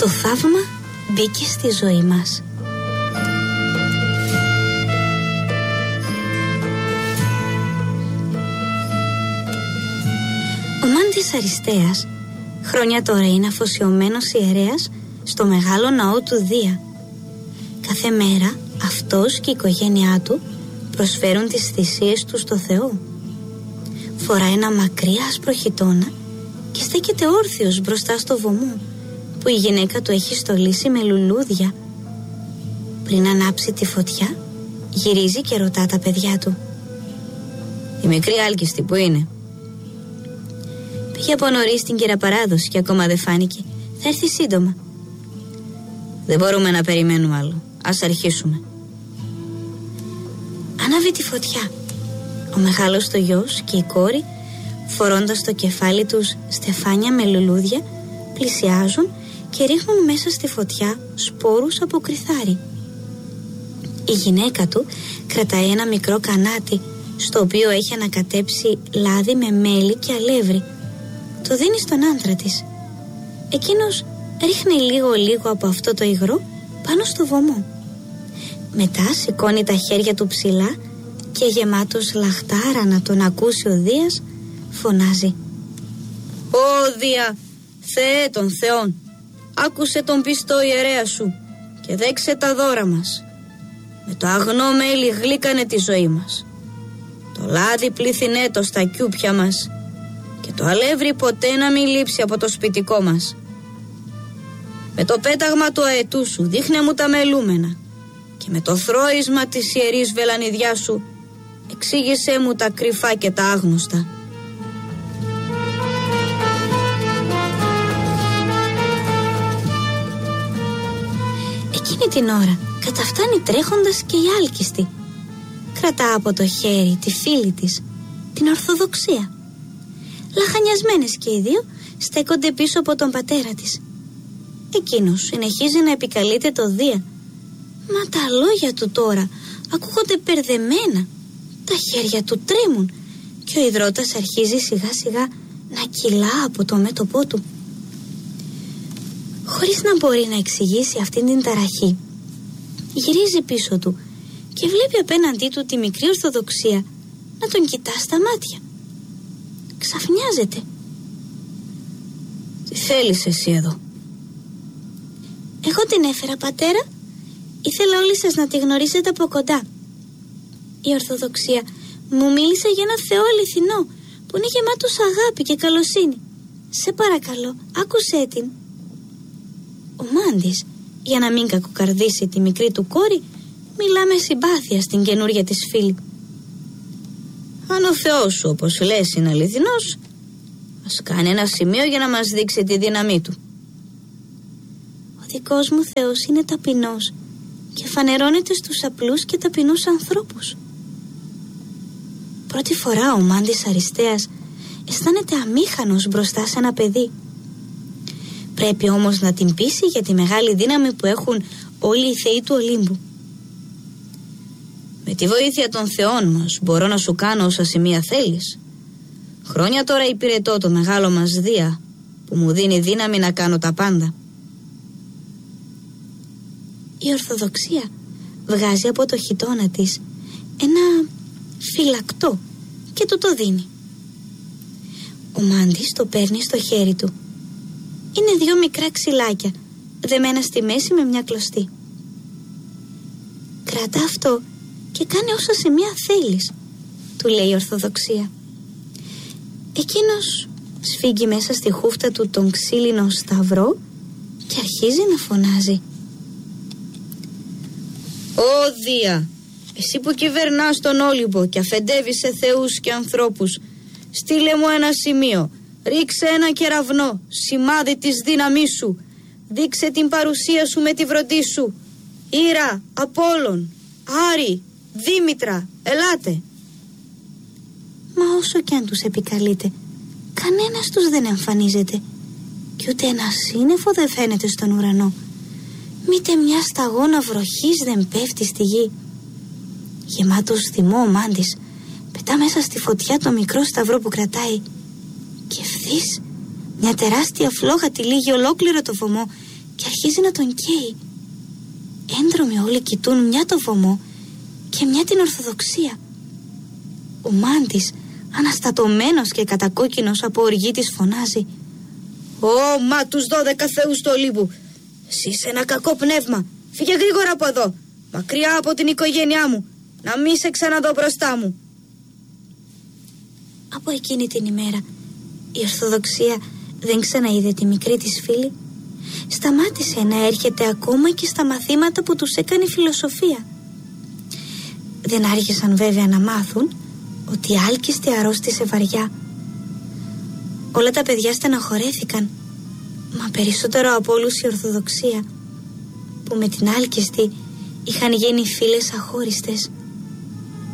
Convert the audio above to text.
Το θαύμα μπήκε στη ζωή μας. Ο Μάντης Αριστείας χρόνια τώρα είναι αφοσιωμένος ιερέας στο μεγάλο ναό του Δία. Κάθε μέρα αυτός και η οικογένειά του προσφέρουν τις θυσίες του στο Θεό. Φοράει ένα μακρύ άσπρο χιτώνα και στέκεται όρθιος μπροστά στο βωμό που η γυναίκα του έχει στολίσει με λουλούδια. Πριν ανάψει τη φωτιά, γυρίζει και ρωτά τα παιδιά του: «Η μικρή άλκιστη που είναι?» «Πήγε από νωρίς στην κυραπαράδοση και ακόμα δεν φάνηκε. Θα έρθει σύντομα». «Δεν μπορούμε να περιμένουμε άλλο. Ας αρχίσουμε». Ανάβει τη φωτιά. Ο μεγάλος το γιος και η κόρη, φορώντας στο κεφάλι τους στεφάνια με λουλούδια, πλησιάζουν και ρίχνουν μέσα στη φωτιά σπόρους από κρυθάρι. Η γυναίκα του κρατάει ένα μικρό κανάτι στο οποίο έχει ανακατέψει λάδι με μέλι και αλεύρι. Το δίνει στον άντρα της. Εκείνος ρίχνει λίγο από αυτό το υγρό πάνω στο βωμό. Μετά σηκώνει τα χέρια του ψηλά και γεμάτος λαχτάρα να τον ακούσει ο Δίας, φωνάζει: «Ω Δία, Θεέ των Θεών, άκουσε τον πιστό ιερέα σου και δέξε τα δώρα μας. Με το αγνό μέλι γλύκανε τη ζωή μας. Το λάδι πλήθυνε το στα κιούπια μας και το αλεύρι ποτέ να μην λείψει από το σπιτικό μας. Με το πέταγμα του αετού σου δείχνε μου τα μελούμενα και με το θρώισμα της ιερής βελανιδιάς σου εξήγησέ μου τα κρυφά και τα άγνωστα». Εκείνη την ώρα καταφτάνει τρέχοντας και η άλκιστη. Κρατά από το χέρι τη φίλη της, την Ορθοδοξία. Λαχανιασμένες και οι δύο στέκονται πίσω από τον πατέρα της. Εκείνος συνεχίζει να επικαλείται το Δία. Μα τα λόγια του τώρα ακούγονται περδεμένα. Τα χέρια του τρέμουν και ο ιδρώτας αρχίζει σιγά σιγά να κυλά από το μέτωπό του. Χωρίς να μπορεί να εξηγήσει αυτήν την ταραχή, γυρίζει πίσω του και βλέπει απέναντί του τη μικρή Ορθοδοξία να τον κοιτά στα μάτια. Ξαφνιάζεται. «Τι θέλεις εσύ εδώ?» «Εγώ την έφερα, πατέρα. Ήθελα όλοι σας να τη γνωρίσετε από κοντά. Η Ορθοδοξία μου μίλησε για ένα Θεό αληθινό που είναι γεμάτος αγάπη και καλοσύνη. Σε παρακαλώ, άκουσέ την». Ο Μάντης, για να μην κακοκαρδίσει τη μικρή του κόρη, μιλά με συμπάθεια στην καινούρια της φίλη. «Αν ο Θεός σου, όπως λες, είναι αληθινός, ας κάνει ένα σημείο για να μας δείξει τη δύναμή του». «Ο δικός μου Θεός είναι ταπεινός και φανερώνεται στους απλούς και ταπεινούς ανθρώπους». Πρώτη φορά ο Μάντης Αριστείας αισθάνεται αμήχανος μπροστά σε ένα παιδί. Πρέπει όμως να την πείσει για τη μεγάλη δύναμη που έχουν όλοι οι θεοί του Ολύμπου. «Με τη βοήθεια των θεών μας μπορώ να σου κάνω όσα σημεία θέλεις. Χρόνια τώρα υπηρετώ το μεγάλο μας Δία που μου δίνει δύναμη να κάνω τα πάντα». Η Ορθοδοξία βγάζει από το χιτώνα της ένα φυλακτό και του το δίνει. Ο Μάντης το παίρνει στο χέρι του. Είναι 2 μικρά ξυλάκια δεμένα στη μέση με μια κλωστή. «Κρατά αυτό και κάνε όσα σημεία θέλεις», του λέει η Ορθοδοξία. Εκείνος σφίγγει μέσα στη χούφτα του τον ξύλινο σταυρό και αρχίζει να φωνάζει: «Ω Δία, εσύ που κυβερνάς τον Όλυμπο και αφεντεύεις σε θεούς και ανθρώπους, στείλε μου ένα σημείο, ρίξε ένα κεραυνό, σημάδι της δύναμής σου, δείξε την παρουσία σου με τη βροντή σου. Ήρα, Απόλλων, Άρη, Δήμητρα, ελάτε». Μα όσο κι αν τους επικαλείται, κανένας τους δεν εμφανίζεται και ούτε ένα σύννεφο δεν φαίνεται στον ουρανό. Μήτε μια σταγόνα βροχής δεν πέφτει στη γη. Γεμάτος θυμό ο Μάντης πετά μέσα στη φωτιά το μικρό σταυρό που κρατάει και ευθύς μια τεράστια φλόγα τυλίγει ολόκληρο το βωμό και αρχίζει αρχίζει να τον καίει. Έντρομοι όλοι κοιτούν μια το βωμό και μια την Ορθοδοξία. Ο Μάντης, αναστατωμένος και κατακόκκινος από οργή της, φωνάζει: «Ω, μα τους 12 θεούς του Ολύμπου! Εσύ είσαι ένα κακό πνεύμα! Φύγε γρήγορα από εδώ! Μακριά από την οικογένειά μου! Να μη σε ξαναδώ μπροστά μου!» Από εκείνη την ημέρα η Ορθοδοξία δεν ξαναείδε τη μικρή της φίλη. Σταμάτησε να έρχεται ακόμα και στα μαθήματα που τους έκανε φιλοσοφία. Δεν άργησαν βέβαια να μάθουν ότι η άλκιστη αρρώστησε βαριά. Όλα τα παιδιά στεναχωρέθηκαν, μα περισσότερο από όλους η Ορθοδοξία, που με την άλκιστη είχαν γίνει φίλες αχώριστες.